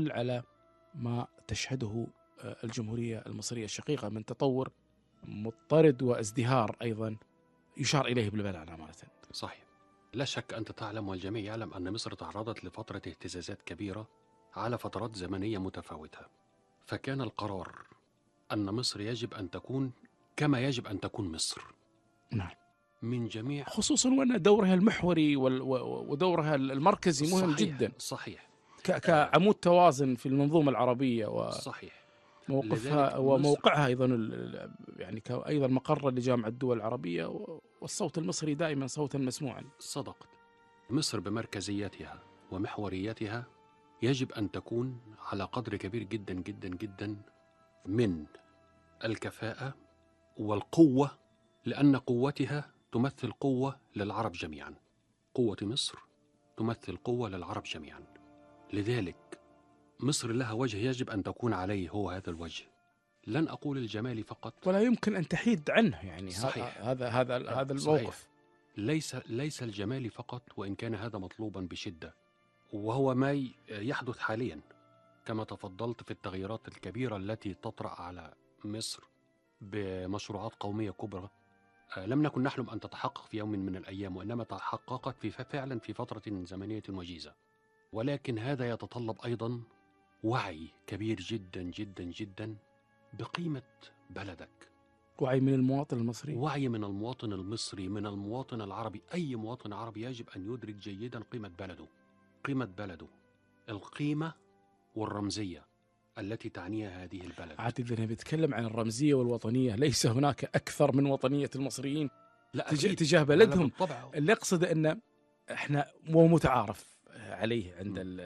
تدل على ما تشهده الجمهورية المصرية الشقيقة من تطور مضطرد وازدهار أيضا يشار إليه بالبلاء أمانة. صحيح. لا شك أنت تعلم والجميع يعلم أن مصر تعرضت لفترة اهتزازات كبيرة على فترات زمنية متفاوتة، فكان القرار أن مصر يجب أن تكون كما يجب أن تكون مصر. نعم. من جميع، خصوصا وأن دورها المحوري ودورها المركزي مهم صحيح جدا. صحيح. كعمود توازن في المنظومة العربية صحيح. وموقفها وموقعها أيضا، يعني أيضا مقر لجامعة الدول العربية، والصوت المصري دائما صوتا مسموعا. صدقت. مصر بمركزيتها ومحوريتها يجب أن تكون على قدر كبير جدا جدا جدا من الكفاءة والقوة، لأن قوتها تمثل قوة للعرب جميعا. قوة مصر تمثل قوة للعرب جميعا. لذلك مصر لها وجه يجب أن تكون عليه، هو هذا الوجه. لن أقول الجمال فقط، ولا يمكن أن تحيد عنه، يعني صحيح. هذا الموقف. ليس الجمال فقط، وإن كان هذا مطلوبا بشدة، وهو ما يحدث حاليا كما تفضلت في التغييرات الكبيرة التي تطرأ على مصر بمشروعات قومية كبرى لم نكن نحلم أن تتحقق في يوم من الأيام، وإنما تحققت فعلا في فترة زمنية وجيزة. ولكن هذا يتطلب أيضا وعي كبير جدا جدا جدا بقيمة بلدك. وعي من المواطن المصري، وعي من المواطن المصري، من المواطن العربي. أي مواطن عربي يجب أن يدرك جيدا قيمة بلده، القيمة والرمزية التي تعنيها هذه البلد. عاد إذا بيتكلم عن الرمزية والوطنية، ليس هناك أكثر من وطنية المصريين تجاه بلدهم. اللي أقصد أن إحنا مو متعارف عليه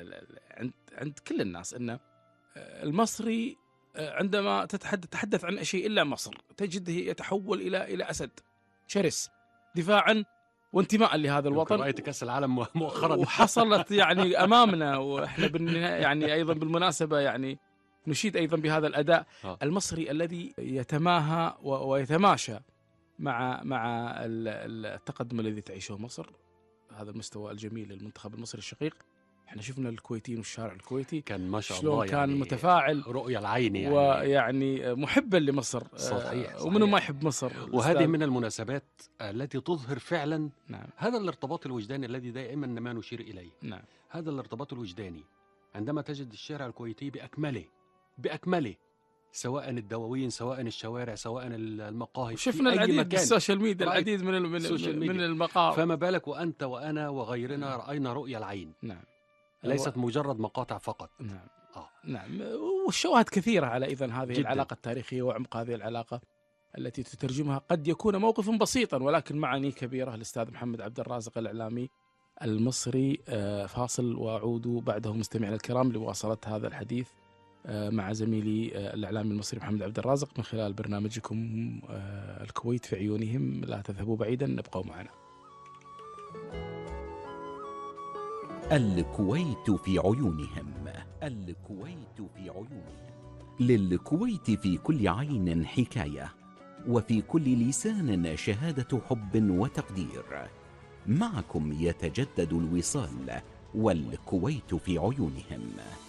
عند كل الناس أن المصري عندما تتحدث عن شيء إلا مصر تجده يتحول إلى أسد شرس دفاعا وانتماء لهذا الوطن. رأيت كأس العالم مؤخرا وحصلت يعني أمامنا، وإحنا يعني أيضا بالمناسبة يعني نشيد أيضا بهذا الأداء المصري الذي يتماهى ويتماشى مع التقدم الذي تعيشه مصر. هذا المستوى الجميل للمنتخب المصري الشقيق. احنا شفنا الكويتيين والشارع الكويتي كان ما شاء الله يعني كان متفاعل، رؤية العين يعني، ويعني محبا لمصر. صحيح. ومنه ما يحب مصر. وهذه من المناسبات التي تظهر فعلا نعم. هذا الارتباط الوجداني الذي دائما ما نشير إليه. نعم. هذا الارتباط الوجداني عندما تجد الشارع الكويتي بأكمله، سواء الدواوين، سواء الشوارع، سواء المقاهي، شفنا العديد بالسوشيال ميديا، العديد من المقاهي. فما بالك وأنت وأنا وغيرنا رأينا رؤيا العين. نعم. ليست مجرد مقاطع فقط. نعم. نعم. والشواهد كثيرة على إذن هذه جداً. العلاقة التاريخية وعمق هذه العلاقة التي تترجمها قد يكون موقفا بسيطا ولكن معاني كبيرة. الأستاذ محمد عبد الرازق الإعلامي المصري. فاصل وأعود بعده مستمعينا الكرام لمواصلة هذا الحديث مع زميلي الإعلامي المصري محمد عبد الرازق من خلال برنامجكم الكويت في عيونهم. لا تذهبوا بعيدا، نبقوا معنا. الكويت في عيونهم. الكويت في عيونهم. للكويت في كل عين حكاية، وفي كل لسان شهادة حب وتقدير. معكم يتجدد الوصال، والكويت في عيونهم.